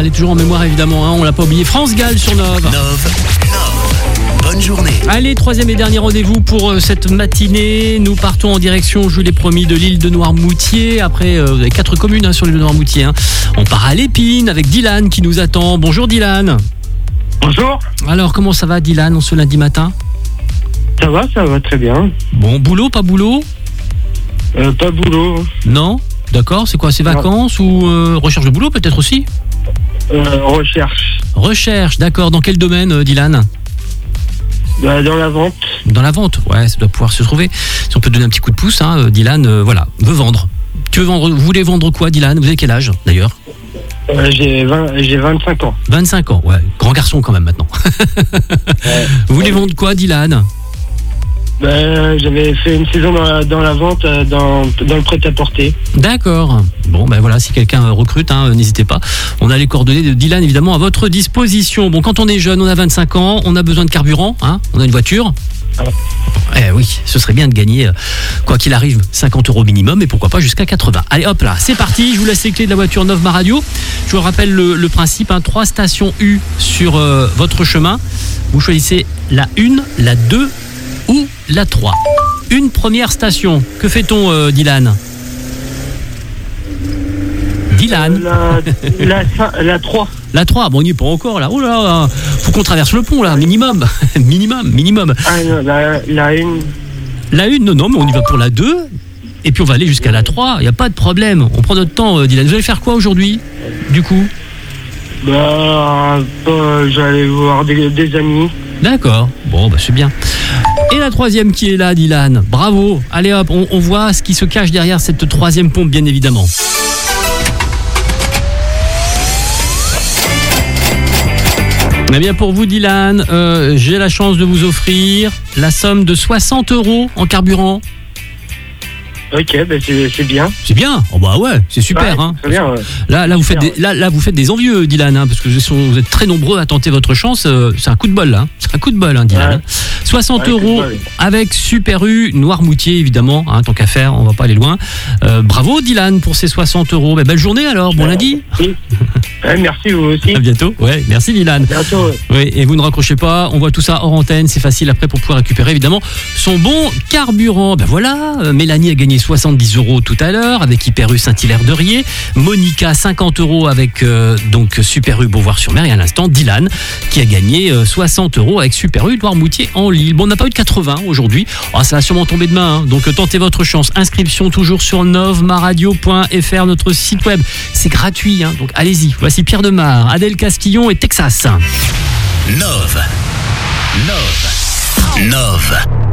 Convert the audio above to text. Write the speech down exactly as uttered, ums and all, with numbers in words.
elle est toujours en mémoire évidemment, hein, on l'a pas oublié. France Gall sur Nove. Nove, Nove, bonne journée. Allez, troisième et dernier rendez-vous pour euh, cette matinée. Nous partons en direction, je vous l'ai promis, de l'île de Noirmoutier. Après, euh, vous avez quatre communes hein, sur l'île de Noirmoutier. Hein. On part à Lépine avec Dylan qui nous attend. Bonjour Dylan. Bonjour. Alors, comment ça va Dylan, ce lundi matin? Ça va, ça va très bien. Bon, boulot, pas boulot? Euh, pas boulot. Non? D'accord, c'est quoi, c'est vacances ou euh, recherche de boulot peut-être aussi? Euh, recherche. Recherche, d'accord. Dans quel domaine, euh, Dylan? Bah, dans la vente. Dans la vente, ouais, ça doit pouvoir se trouver. Si on peut donner un petit coup de pouce, hein, euh, Dylan, euh, voilà, veut vendre. Tu veux vendre, vous voulez vendre quoi, Dylan? Vous avez quel âge, d'ailleurs? Euh, j'ai, vingt, j'ai vingt-cinq ans. vingt-cinq ans, ouais, grand garçon quand même maintenant. Ouais. Vous voulez vendre quoi, Dylan? Bah, j'avais fait une saison dans la, dans la vente, euh, dans, dans le prêt-à-porter. D'accord. Bon, ben voilà, si quelqu'un recrute, hein, n'hésitez pas. On a les coordonnées de Dylan, évidemment, à votre disposition. Bon, quand on est jeune, on a vingt-cinq ans, on a besoin de carburant, hein, on a une voiture. Ah. Eh oui, ce serait bien de gagner, euh, quoi qu'il arrive, cinquante euros minimum et pourquoi pas jusqu'à quatre-vingts. Allez hop là, c'est parti, je vous laisse les clés de la voiture Nove Ma Radio. Je vous rappelle le, le principe, hein, trois stations U sur euh, votre chemin. Vous choisissez la une, la deux ou la trois. Une première station. Que fait-on, euh, Dylan? Dylan La, la, la, la trois. La trois, bon, on n'y est pas encore là. Oh là là, faut qu'on traverse le pont là, minimum. minimum, minimum. Ah non, la, la une. La une, non, non, mais on y va pour la deux. Et puis on va aller jusqu'à la trois, il n'y a pas de problème. On prend notre temps, euh, Dylan. Vous allez faire quoi aujourd'hui, du coup? Bah, bah, j'allais voir des, des amis. D'accord, bon, bah c'est bien. Et la troisième qui est là, Dylan. Bravo. Allez hop, on, on voit ce qui se cache derrière cette troisième pompe, bien évidemment. Eh bien pour vous Dylan, euh, j'ai la chance de vous offrir la somme de soixante euros en carburant. Ok, bah c'est, c'est bien. C'est bien. Oh bah ouais, c'est super. Ouais, hein. c'est bien, ouais. Là, là, vous Super, faites des, là, là, vous faites des envieux, Dylan, hein, parce que vous êtes, vous êtes très nombreux à tenter votre chance. Euh, c'est un coup de bol, là. Hein. C'est un coup de bol, hein, Dylan. Ouais. soixante Ouais, euros coup de bol. avec Super U, Noirmoutier, évidemment. Hein, tant qu'à faire, on va pas aller loin. Euh, bravo, Dylan, pour ces soixante euros. Bah, belle journée alors, bon lundi. Oui. Ouais, merci, vous aussi. À bientôt. Ouais, merci, Dylan. Bientôt. Ouais. Oui, et vous ne raccrochez pas, on voit tout ça hors antenne, c'est facile après pour pouvoir récupérer évidemment son bon carburant. Ben voilà, euh, Mélanie a gagné soixante-dix euros tout à l'heure avec Hyper U Saint-Hilaire-de-Riez, Monica cinquante euros avec euh, donc Super U Beauvoir-sur-Mer et à l'instant Dylan qui a gagné euh, soixante euros avec Super U Noirmoutier en Lille. Bon, on n'a pas eu de quatre-vingts aujourd'hui, oh, ça va sûrement tomber demain, hein. Donc euh, tentez votre chance, inscription toujours sur nove ma radio point f r, notre site web, c'est gratuit, hein. Donc allez-y, voici Pierre Demar, Adèle Castillon et Texas. Nove. Nove. Nove.